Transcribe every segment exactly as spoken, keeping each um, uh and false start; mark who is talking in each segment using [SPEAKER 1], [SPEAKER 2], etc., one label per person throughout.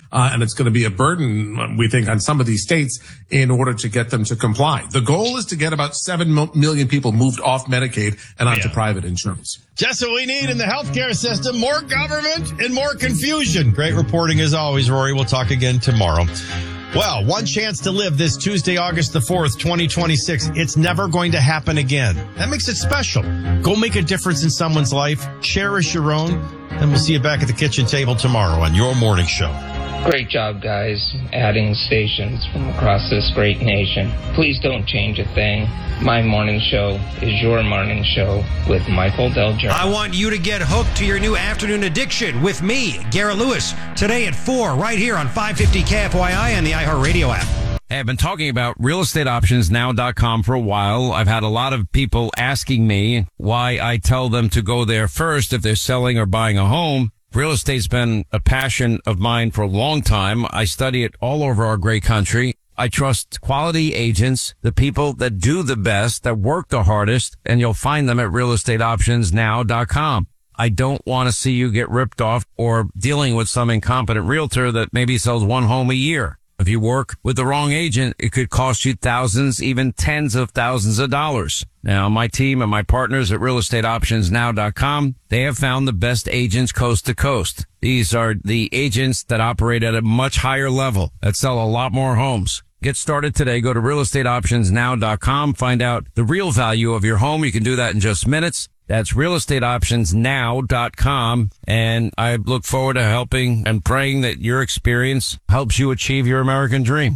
[SPEAKER 1] uh, and it's going to be a burden, we think, on some of these states in order to get them to comply. The goal is to get about seven million people moved off Medicaid and onto yeah. private insurance.
[SPEAKER 2] Just what we need in the healthcare system, more government and more confusion. Great reporting as always, Rory. We'll talk again tomorrow. Well, one chance to live this Tuesday, August the fourth, twenty twenty-six. It's never going to happen again. That makes it special. Go make a difference in someone's life. Cherish your own. And we'll see you back at the kitchen table tomorrow on your morning show.
[SPEAKER 3] Great job, guys, adding stations from across this great nation. Please don't change a thing. My morning show is your morning show with Michael Del Germo.
[SPEAKER 4] I want you to get hooked to your new afternoon addiction with me, Garrett Lewis, today at four, right here on five fifty K F Y I and the iHeartRadio app.
[SPEAKER 5] Hey, I've been talking about real estate options now dot com for a while. I've had a lot of people asking me why I tell them to go there first if they're selling or buying a home. Real estate's been a passion of mine for a long time. I study it all over our great country. I trust quality agents, the people that do the best, that work the hardest, and you'll find them at real estate options now dot com. I don't want to see you get ripped off or dealing with some incompetent realtor that maybe sells one home a year. If you work with the wrong agent, it could cost you thousands, even tens of thousands of dollars. Now, my team and my partners at real estate options now dot com, they have found the best agents coast to coast. These are the agents that operate at a much higher level, that sell a lot more homes. Get started today. Go to real estate options now dot com. Find out the real value of your home. You can do that in just minutes. That's real estate options now dot com. And I look forward to helping and praying that your experience helps you achieve your American dream.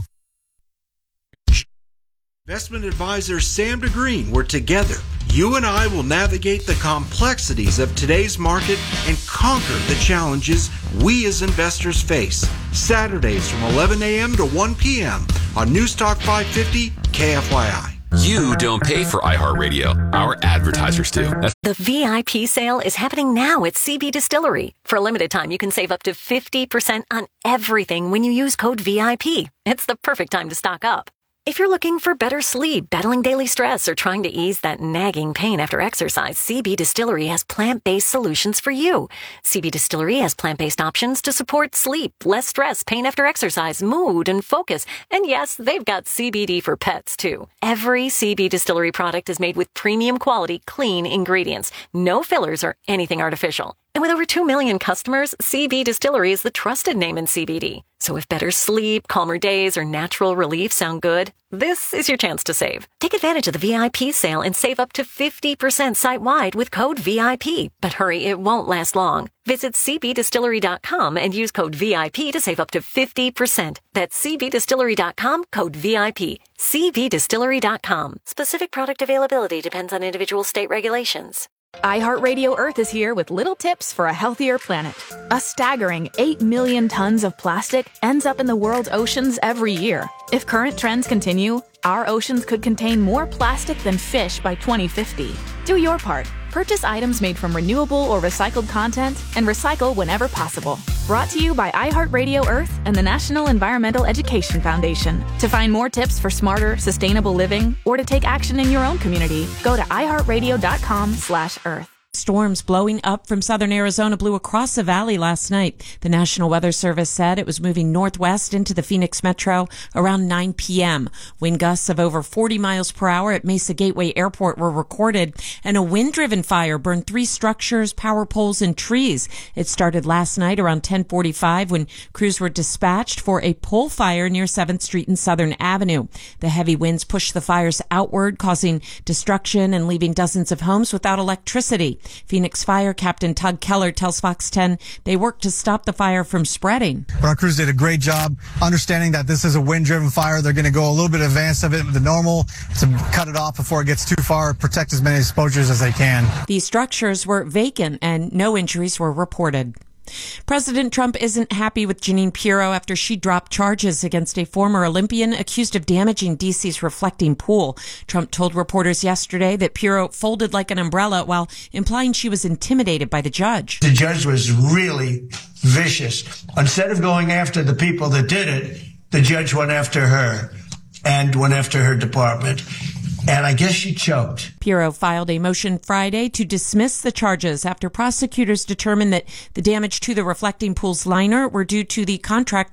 [SPEAKER 6] Investment advisor Sam DeGreen, we're together. You and I will navigate the complexities of today's market and conquer the challenges we as investors face. Saturdays from eleven a.m. to one p.m. on Newstalk five fifty K F Y I.
[SPEAKER 7] You don't pay for iHeartRadio. Our advertisers do. That's-
[SPEAKER 8] the V I P sale is happening now at C B Distillery. For a limited time, you can save up to fifty percent on everything when you use code V I P. It's the perfect time to stock up. If you're looking for better sleep, battling daily stress, or trying to ease that nagging pain after exercise, C B Distillery has plant-based solutions for you. C B Distillery has plant-based options to support sleep, less stress, pain after exercise, mood, and focus. And yes, they've got C B D for pets, too. Every C B Distillery product is made with premium quality, clean ingredients. No fillers or anything artificial. And with over two million customers, C B Distillery is the trusted name in C B D. So if better sleep, calmer days, or natural relief sound good, this is your chance to save. Take advantage of the V I P sale and save up to fifty percent site-wide with code V I P. But hurry, it won't last long. Visit C B distillery dot com and use code V I P to save up to fifty percent. That's C B distillery dot com, code V I P. C B distillery dot com. Specific product availability depends on individual state regulations.
[SPEAKER 9] iHeartRadio Earth is here with little tips for a healthier planet. A staggering eight million tons of plastic ends up in the world's oceans every year. If current trends continue, our oceans could contain more plastic than fish by twenty fifty. Do your part. Purchase items made from renewable or recycled content and recycle whenever possible. Brought to you by iHeartRadio Earth and the National Environmental Education Foundation. To find more tips for smarter, sustainable living or to take action in your own community, go to iHeartRadio dot com slash earth.
[SPEAKER 10] Storms blowing up from southern Arizona blew across the valley last night. The National Weather Service said it was moving northwest into the Phoenix metro around nine p.m. Wind gusts of over forty miles per hour at Mesa Gateway Airport were recorded, and a wind-driven fire burned three structures, power poles, and trees. It started last night around ten forty-five when crews were dispatched for a pole fire near seventh Street and Southern Avenue. The heavy winds pushed the fires outward, causing destruction and leaving dozens of homes without electricity. Phoenix Fire Captain Tug Keller tells Fox ten they worked to stop the fire from spreading.
[SPEAKER 11] But our crews did a great job understanding that this is a wind-driven fire. They're going to go a little bit in advance of it, the normal, to cut it off before it gets too far, protect as many exposures as they can.
[SPEAKER 10] These structures were vacant and no injuries were reported. President Trump isn't happy with Jeanine Pirro after she dropped charges against a former Olympian accused of damaging D C's reflecting pool. Trump told reporters yesterday that Pirro folded like an umbrella while implying she was intimidated by the judge.
[SPEAKER 12] The judge was really vicious. Instead of going after the people that did it, the judge went after her and went after her department. And I guess she choked.
[SPEAKER 10] Pirro filed a motion Friday to dismiss the charges after prosecutors determined that the damage to the reflecting pool's liner were due to the contractor